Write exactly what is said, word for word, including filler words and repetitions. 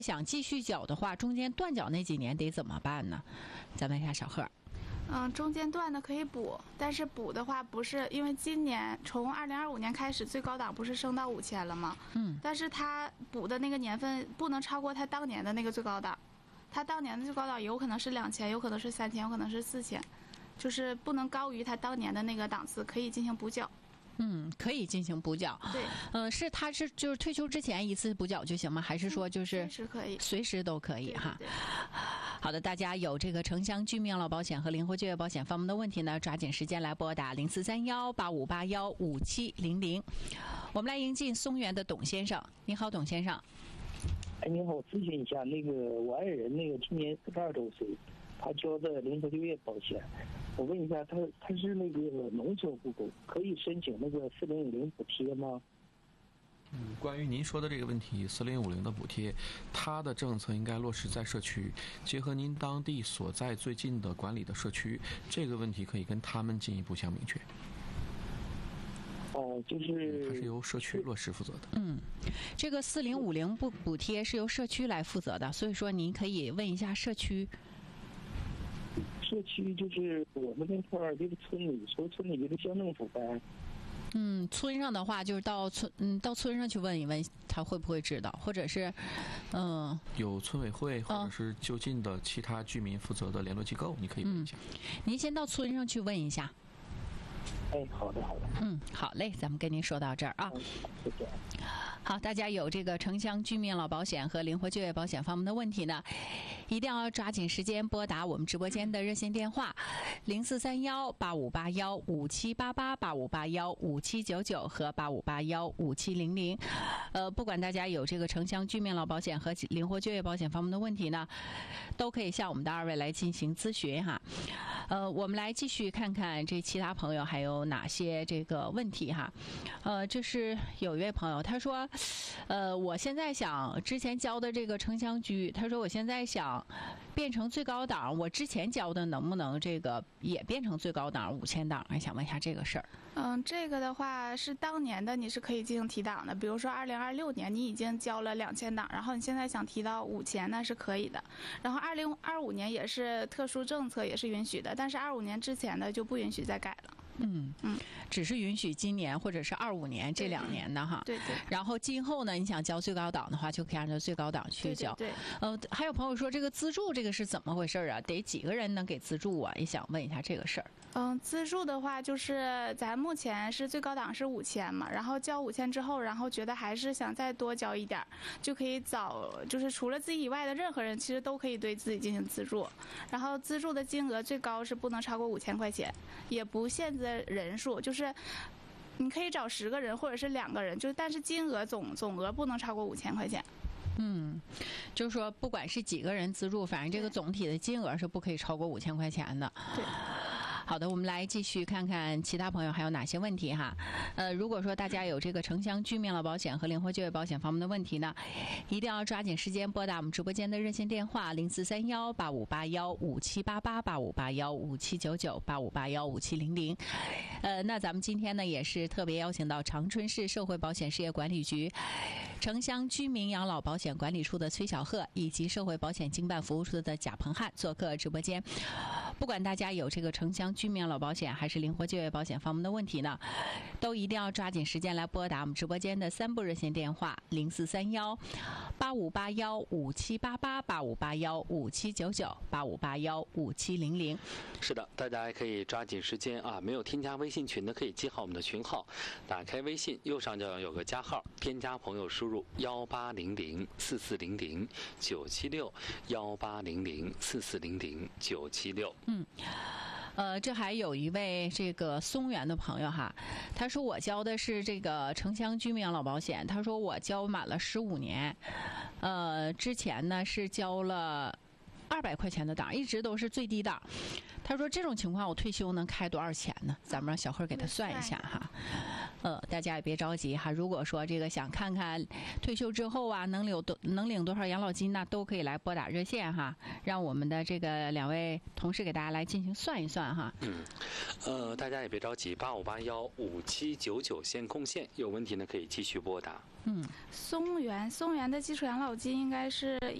想继续缴的话，中间断缴那几年得怎么办呢？咱问一下小贺。 嗯，中间段的可以补，但是补的话不是因为今年从二零二五年开始最高档不是升到五千了吗？ 嗯， 但是他补的那个年份不能超过他当年的那个最高档，他当年的最高档有可能是两千，有可能是三千，有可能是四千，就是不能高于他当年的那个档次，可以进行补缴。 嗯，可以进行补缴。 对， 嗯、呃，是他是就是退休之前一次补缴就行吗？还是说就是随时可以， 随时都可以哈？ 对对对。 好的，大家有这个城乡居民养老保险和灵活就业保险方面的问题呢，抓紧时间来拨打零四三幺八五八幺五七零零。我们来迎进松原的董先生，你好，董先生。 哎，你好，我咨询一下，那个我爱人那个今年四十二周岁，他交的灵活就业保险，我问一下，他他是那个农村户口，可以申请那个四零五零补贴吗？ 嗯，关于您说的这个问题，四零五零的补贴，它的政策应该落实在社区，结合您当地所在最近的管理的社区，这个问题可以跟他们进一步相明确。 哦，就是、 嗯、它是由社区落实负责的。 嗯，这个四零五零补补贴是由社区来负责的，所以说您可以问一下社区。 社区就是我们那块儿这个村里，说村里这个乡政府呗。 嗯，村上的话就是到村嗯到村上去问一问，他会不会知道，或者是嗯有村委会或者是就近的其他居民负责的联络机构，嗯、你可以问一下。 您先到村上去问一下。 哎，好的好的。 嗯，好嘞，咱们跟您说到这儿啊。 嗯，谢谢。 好，大家有这个城乡居民养老保险和灵活就业保险方面的问题呢，一定要抓紧时间拨打我们直播间的热线电话零四三幺八五八幺五七八八八五八幺五七九九和八五八幺五七零零。呃，不管大家有这个城乡居民养老保险和灵活就业保险方面的问题呢，都可以向我们的二位来进行咨询哈。呃，我们来继续看看这其他朋友还有哪些这个问题哈。呃，这是有一位朋友他说。呃，我现在想之前交的这个城乡居，他说我现在想变成最高档，我之前交的能不能这个也变成最高档五千档？想问一下这个事儿。 嗯，这个的话是当年的，你是可以进行提档的。比如说二零二六年你已经交了两千档，然后你现在想提到五千，那是可以的。然后二零二五年也是特殊政策，也是允许的，但是二五年之前的就不允许再改了。 嗯嗯，只是允许今年或者是二五年这两年的哈。 对对。 然后今后呢，你想交最高档的话，就可以按照最高档去交。 对对对。 呃，还有朋友说这个资助这个是怎么回事啊？得几个人能给资助啊？也想问一下这个事儿。 嗯，资助的话就是咱目前是最高档是五千嘛，然后交五千之后，然后觉得还是想再多交一点，就可以找就是除了自己以外的任何人，其实都可以对自己进行资助。然后资助的金额最高是不能超过五千块钱，也不限制人数，就是你可以找十个人或者是两个人，就是但是金额总总额不能超过五千块钱。 嗯，就是说不管是几个人资助，反正这个总体的金额是不可以超过五千块钱的。 对。 好的，我们来继续看看其他朋友还有哪些问题哈。呃，如果说大家有这个城乡居民养老保险和灵活就业保险方面的问题呢，一定要抓紧时间拨打我们直播间的热线电话零四三幺八五八幺五七八八八五八幺五七九九八五八幺五七零零。呃，那咱们今天呢也是特别邀请到长春市社会保险事业管理局城乡居民养老保险管理处的崔小贺以及社会保险经办服务处的贾鹏汉做客直播间。不管大家有这个城乡居民养老保险还是灵活就业保险方面的问题呢，都一定要抓紧时间来拨打我们直播间的三部热线电话零四三幺八五八幺五七八八八五八幺五七九九八五八幺五七零零。 是的，大家可以抓紧时间啊！没有添加微信群的可以记好我们的群号，打开微信右上角有个加号，添加朋友输入幺八零零四四零零九七六幺八零零四四零零九七六。 嗯。呃，这还有一位这个松原的朋友哈，他说我交的是这个城乡居民养老保险，他说我交满了十五年，呃，之前呢是交了二百块钱的档，一直都是最低档。他说这种情况我退休能开多少钱呢？咱们让小贺给他算一下哈。 呃，大家也别着急哈。如果说这个想看看退休之后啊，能领多能领多少养老金呢，都可以来拨打热线哈，让我们的这个两位同事给大家来进行算一算哈。 嗯，呃，大家也别着急，八五八幺五七九九线空线，有问题呢可以继续拨打。 嗯， 松原松原的基础养老金应该是